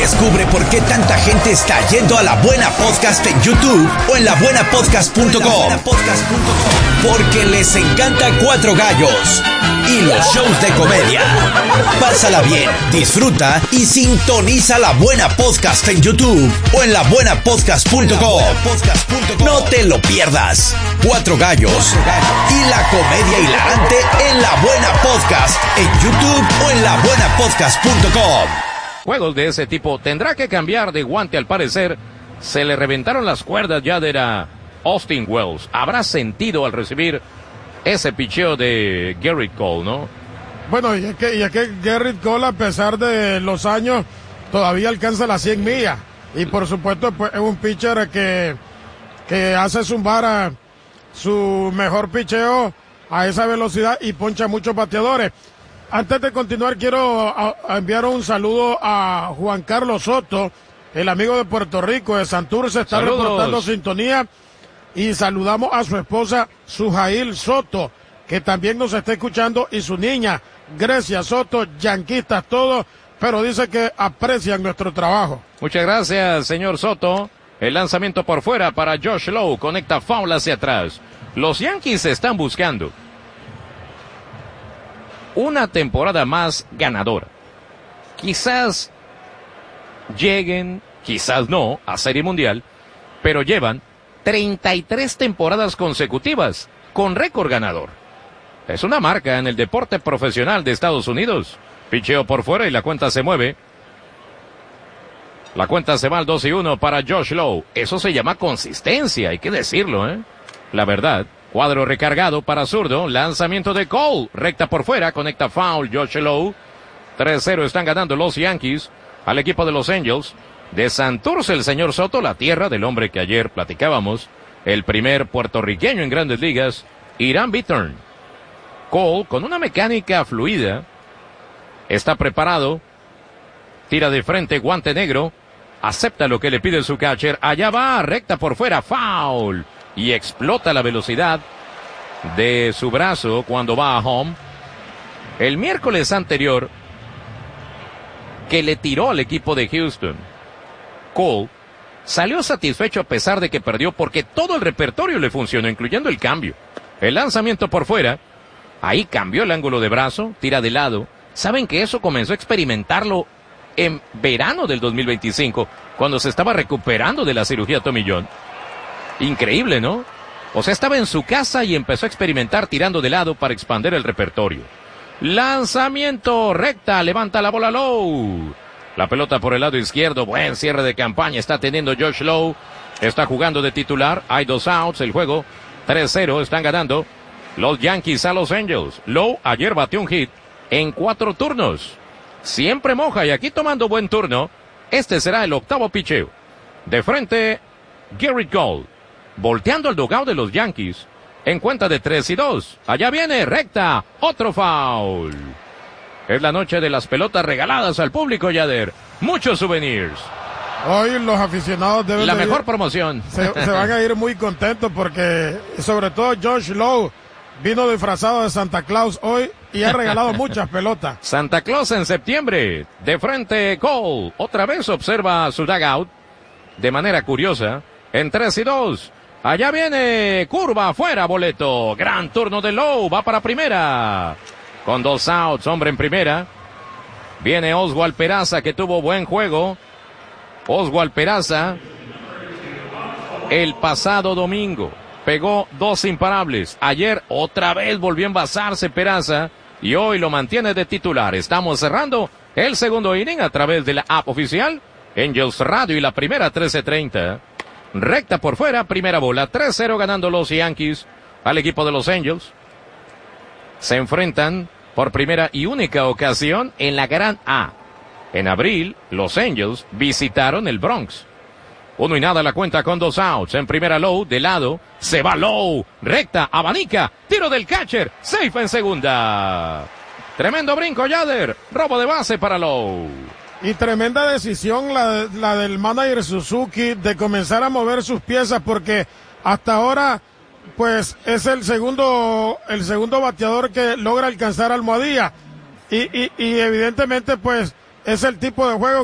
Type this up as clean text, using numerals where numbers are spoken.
Descubre por qué tanta gente está yendo a La Buena Podcast en YouTube o en labuenapodcast.com. Porque les encanta Cuatro Gallos y los shows de comedia. Pásala bien, disfruta y sintoniza La Buena Podcast en YouTube o en labuenapodcast.com. No te lo pierdas. Cuatro Gallos y la comedia hilarante en La Buena Podcast en YouTube o en labuenapodcast.com. Juegos de ese tipo tendrá que cambiar de guante, al parecer. Se le reventaron las cuerdas ya de la Austin Wells. Habrá sentido al recibir ese picheo de Gerrit Cole, ¿no? Bueno, y es que Gerrit Cole, a pesar de los años, todavía alcanza las 100 millas. Y por supuesto, pues, es un pitcher que hace zumbar a su mejor picheo a esa velocidad y poncha muchos bateadores. Antes de continuar, quiero enviar un saludo a Juan Carlos Soto, el amigo de Puerto Rico, de Santurce, está reportando sintonía. Y saludamos a su esposa, Sujail Soto, que también nos está escuchando, y su niña, Grecia Soto, yanquistas todos, pero dice que aprecian nuestro trabajo. Muchas gracias, señor Soto. El lanzamiento por fuera para Josh Lowe, conecta foul hacia atrás. Los Yankees están buscando una temporada más ganadora. Quizás lleguen, quizás no, a Serie Mundial, pero llevan 33 temporadas consecutivas con récord ganador. Es una marca en el deporte profesional de Estados Unidos. Picheo por fuera y la cuenta se mueve. La cuenta se va al 2-1 para Josh Lowe. Eso se llama consistencia, hay que decirlo, la verdad. Cuadro recargado para zurdo. Lanzamiento de Cole. Recta por fuera. Conecta foul Josh Lowe. 3-0 están ganando los Yankees al equipo de los Angels. De Santurce, el señor Soto, la tierra del hombre que ayer platicábamos. El primer puertorriqueño en Grandes Ligas, Irán Bittern. Cole, con una mecánica fluida, está preparado. Tira de frente, guante negro. Acepta lo que le pide su catcher. Allá va, recta por fuera, foul. Y explota la velocidad de su brazo cuando va a home. El miércoles anterior, que le tiró al equipo de Houston, Cole salió satisfecho a pesar de que perdió, porque todo el repertorio le funcionó, incluyendo el cambio. El lanzamiento por fuera, ahí cambió el ángulo de brazo, tira de lado. ¿Saben que eso comenzó a experimentarlo en verano del 2025, cuando se estaba recuperando de la cirugía Tommy John? Increíble, ¿no? O sea, estaba en su casa y empezó a experimentar tirando de lado para expandir el repertorio. Lanzamiento recta, levanta la bola Lowe. La pelota por el lado izquierdo, buen cierre de campaña está teniendo Josh Lowe. Está jugando de titular, hay 2 outs, el juego 3-0, están ganando los Yankees a los Angels. Lowe ayer batió un hit en 4 turnos. Siempre moja y aquí tomando buen turno. Este será el octavo picheo. De frente, Gerrit Cole. Volteando al dugout de los Yankees, en cuenta de 3-2. Allá viene, recta, otro foul. Es la noche de las pelotas regaladas al público, Yader. Muchos souvenirs. Hoy los aficionados deben la mejor promoción. Se van a ir muy contentos porque, sobre todo, Josh Lowe vino disfrazado de Santa Claus hoy y ha regalado muchas pelotas. Santa Claus en septiembre. De frente, Cole. Otra vez observa su dugout de manera curiosa. En 3-2. Allá viene, curva afuera, boleto. Gran turno de Lowe, va para primera. Con 2 outs, hombre en primera. Viene Oswald Peraza, que tuvo buen juego. Oswald Peraza, el pasado domingo, pegó 2 imparables. Ayer otra vez volvió a envasarse Peraza y hoy lo mantiene de titular. Estamos cerrando el segundo inning a través de la app oficial Angels Radio y la primera 13:30. Recta por fuera, primera bola, 3-0 ganando los Yankees al equipo de los Angels. Se enfrentan por primera y única ocasión en la Gran A. En abril, los Angels visitaron el Bronx. 1-0 la cuenta con 2 outs. En primera Lowe, de lado, se va Lowe, recta, abanica, tiro del catcher, safe en segunda. Tremendo brinco, Yader, robo de base para Lowe. Y tremenda decisión la del manager Suzuki de comenzar a mover sus piezas, porque hasta ahora pues es el segundo bateador que logra alcanzar a Almohadilla y evidentemente pues es el tipo de juego